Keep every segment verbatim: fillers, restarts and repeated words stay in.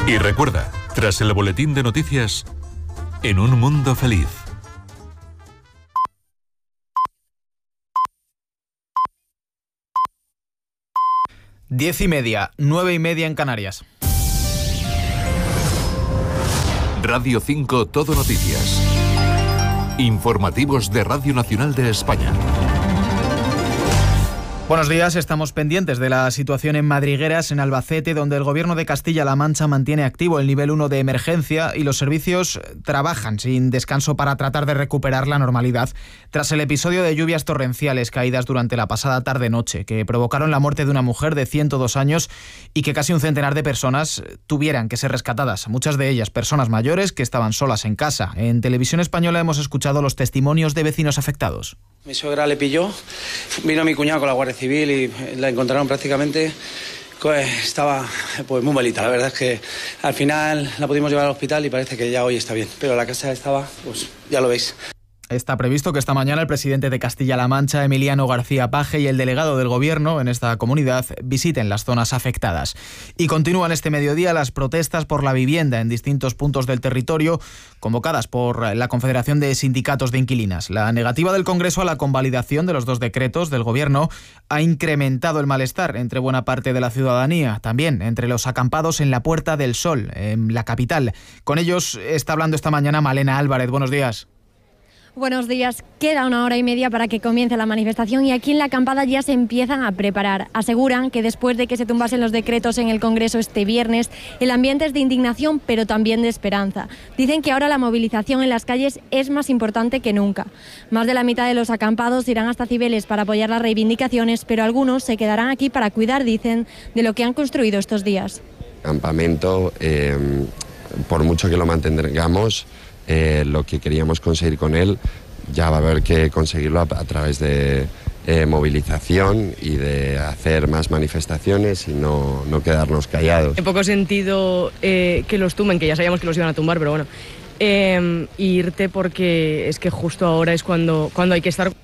Y recuerda, tras el boletín de noticias, En un mundo feliz. Diez y media, nueve y media en Canarias. Radio cinco Todo Noticias. Informativos de Radio Nacional de España. Buenos días, estamos pendientes de la situación en Madrigueras, en Albacete, donde el Gobierno de Castilla-La Mancha mantiene activo el nivel uno de emergencia y los servicios trabajan sin descanso para tratar de recuperar la normalidad tras el episodio de lluvias torrenciales caídas durante la pasada tarde-noche que provocaron la muerte de una mujer de ciento dos años y que casi un centenar de personas tuvieran que ser rescatadas, muchas de ellas personas mayores que estaban solas en casa. En Televisión Española hemos escuchado los testimonios de vecinos afectados. Mi suegra le pilló, vino mi cuñado con la Guardia Civil y la encontraron prácticamente, pues, estaba pues muy malita. La verdad es que al final la pudimos llevar al hospital y parece que ya hoy está bien, pero la casa estaba, pues ya lo veis. Está previsto que esta mañana el presidente de Castilla-La Mancha, Emiliano García Paje, y el delegado del Gobierno en esta comunidad visiten las zonas afectadas. Y continúan este mediodía las protestas por la vivienda en distintos puntos del territorio, convocadas por la Confederación de Sindicatos de Inquilinas. La negativa del Congreso a la convalidación de los dos decretos del Gobierno ha incrementado el malestar entre buena parte de la ciudadanía, también entre los acampados en la Puerta del Sol, en la capital. Con ellos está hablando esta mañana Malena Álvarez. Buenos días. Buenos días. Queda una hora y media para que comience la manifestación y aquí en la acampada ya se empiezan a preparar. Aseguran que después de que se tumbasen los decretos en el Congreso este viernes, el ambiente es de indignación pero también de esperanza. Dicen que ahora la movilización en las calles es más importante que nunca. Más de la mitad de los acampados irán hasta Cibeles para apoyar las reivindicaciones, pero algunos se quedarán aquí para cuidar, dicen, de lo que han construido estos días. Campamento, eh, por mucho que lo mantengamos, Eh, lo que queríamos conseguir con él ya va a haber que conseguirlo a, a través de eh, movilización y de hacer más manifestaciones y no, no quedarnos callados. En poco sentido eh, que los tumben, que ya sabíamos que los iban a tumbar, pero bueno, eh, irte porque es que justo ahora es cuando, cuando hay que estar.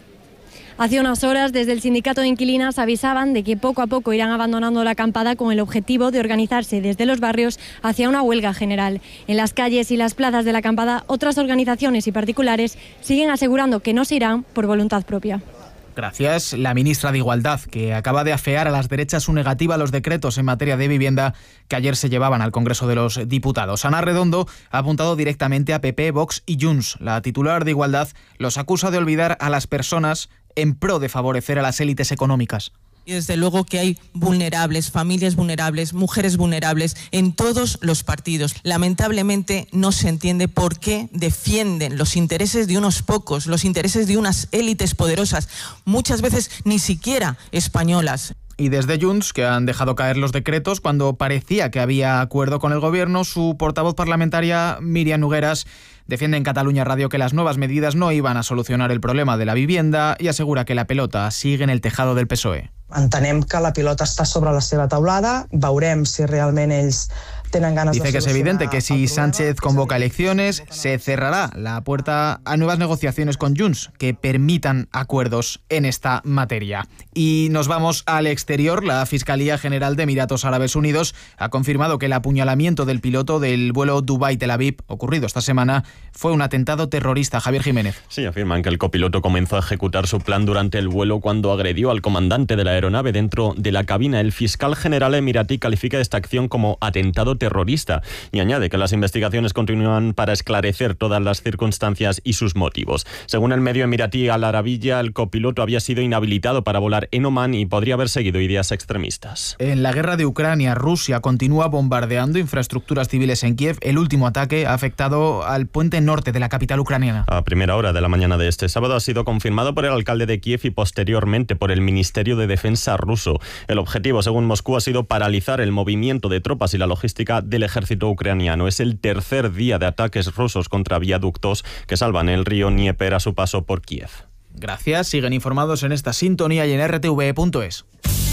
Hace unas horas, desde el sindicato de inquilinas avisaban de que poco a poco irán abandonando la acampada con el objetivo de organizarse desde los barrios hacia una huelga general. En las calles y las plazas de la acampada, otras organizaciones y particulares siguen asegurando que no se irán por voluntad propia. Gracias. La ministra de Igualdad, que acaba de afear a las derechas su negativa a los decretos en materia de vivienda que ayer se llevaban al Congreso de los Diputados. Ana Redondo ha apuntado directamente a P P, Vox y Junts. La titular de Igualdad los acusa de olvidar a las personas en pro de favorecer a las élites económicas. Y desde luego que hay vulnerables, familias vulnerables, mujeres vulnerables en todos los partidos. Lamentablemente no se entiende por qué defienden los intereses de unos pocos, los intereses de unas élites poderosas, muchas veces ni siquiera españolas. Y desde Junts, que han dejado caer los decretos cuando parecía que había acuerdo con el Gobierno, su portavoz parlamentaria, Míriam Nogueras, defiende en Catalunya Radio que las nuevas medidas no iban a solucionar el problema de la vivienda y asegura que la pelota sigue en el tejado del P S O E. Entenem que la pilota està sobre la seva taulada, veurem si realment ells tenen ganes de Dice que es evidente que si Sánchez convoca elecciones, se cerrará la puerta a nuevas negociaciones con Junts que permitan acuerdos en esta materia. Y nos vamos al exterior. La Fiscalía General de Emiratos Árabes Unidos ha confirmado que el apuñalamiento del piloto del vuelo Dubái-Tel Aviv, ocurrido esta semana, fue un atentado terrorista. Javier Jiménez. Sí, afirman que el copiloto comenzó a ejecutar su plan durante el vuelo cuando agredió al comandante de la aeronave dentro de la cabina. El fiscal general emiratí califica esta acción como atentado terrorista y añade que las investigaciones continúan para esclarecer todas las circunstancias y sus motivos. Según el medio emiratí Al Arabiya, el copiloto había sido inhabilitado para volar en Omán y podría haber seguido ideas extremistas. En la guerra de Ucrania, Rusia continúa bombardeando infraestructuras civiles en Kiev. El último ataque ha afectado al puente norte de la capital ucraniana. A primera hora de la mañana de este sábado ha sido confirmado por el alcalde de Kiev y posteriormente por el Ministerio de Defensa ruso. El objetivo, según Moscú, ha sido paralizar el movimiento de tropas y la logística del ejército ucraniano. Es el tercer día de ataques rusos contra viaductos que salvan el río Dnieper a su paso por Kiev. Gracias. Siguen informados en esta sintonía y en r t v punto es.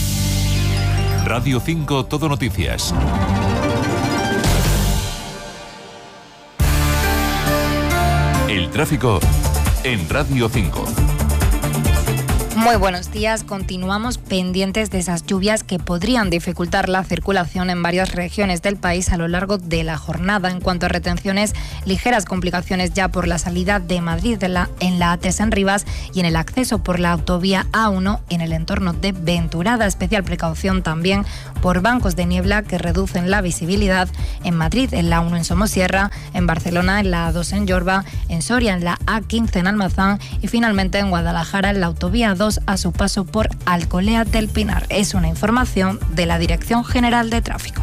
Radio cinco Todo Noticias. El tráfico en Radio cinco. Muy buenos días. Continuamos pendientes de esas lluvias que podrían dificultar la circulación en varias regiones del país a lo largo de la jornada. En cuanto a retenciones, ligeras complicaciones ya por la salida de Madrid de la, en la A T S en Rivas y en el acceso por la autovía A uno en el entorno de Venturada. Especial precaución también por bancos de niebla que reducen la visibilidad en Madrid, en la A uno en Somosierra, en Barcelona, en la A dos en Yorba, en Soria, en la A quince en Almazán y finalmente en Guadalajara, en la autovía dos a su paso por Alcolea del Pinar. Es una información de la Dirección General de Tráfico.